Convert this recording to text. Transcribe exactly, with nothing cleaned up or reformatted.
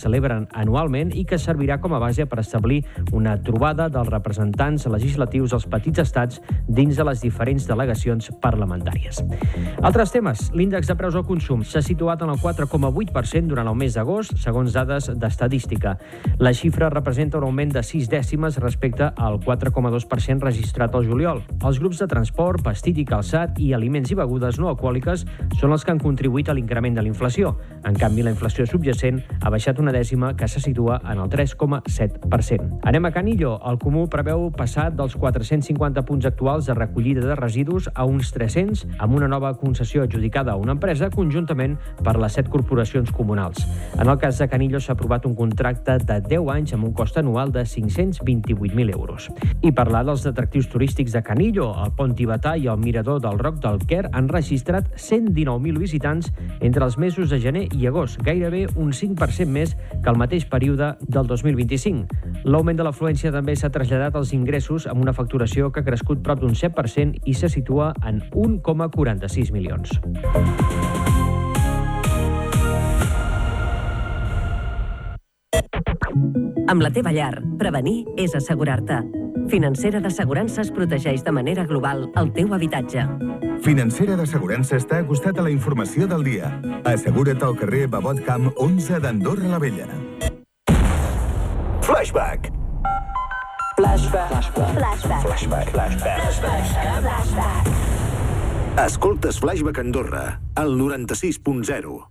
celebren anualment i que servirà com a base per establir una trobada dels representants legislatius dels petits estats dins de les diferents delegacions parlamentàries. Altres temes. L'índex de preus al consum s'ha situat en el quatre coma vuit per cent durant el mes d'agost, segons dades d'estadística. La xifra representa un augment de sis dècimes respecte al quatre coma dos per cent registrat al juliol. Els grups de transport, vestit i calçat i aliments i begudes no alcohòliques són els que han contribuït a l'increment de l'inflació. En canvi, la inflació subjacent ha baixat una dècima que se situa en el tres coma set per cent. Anem a Canillo. El Comú preveu passar dels quatre-cents cinquanta punts actuals de recollida de residus a uns tres-cents amb una nova concessió adjudicada a una empresa conjuntament per les set corporacions comunals. En el cas de Canillo s'ha aprovat un contracte de deu anys amb un cost anual de cinc-cents vint-i-vuit mil euros. I parlar dels atractius turístics de Canillo, el Pont Tibetà i el Mirador del Roc del Quer han registrat cent dinou mil visitants entre els mesos de gener i agost, gairebé un cinc per cent més que el mateix període del dos mil vint-i-cinc. L'augment de l'afluència també s'ha traslladat als ingressos amb una facturació que ha crescut prop d'un set per cent i se situa en un coma quaranta-sis milions. Amb la teva llar, prevenir és assegurar-te. Financera d'Assegurances protegeix de manera global el teu habitatge. Financera d'Assegurances t'ha acostat a la informació del dia. Assegura't al carrer Babot Camp onze d'Andorra la Vella. Flashback. Flashback. Flashback. Flashback. Flashback. Flashback. Escoltes Flashback Andorra, al noranta-sis punt zero.